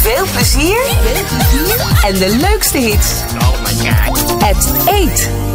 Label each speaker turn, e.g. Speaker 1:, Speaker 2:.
Speaker 1: veel plezier en de leukste hits.
Speaker 2: Oh my god.
Speaker 1: Het Eet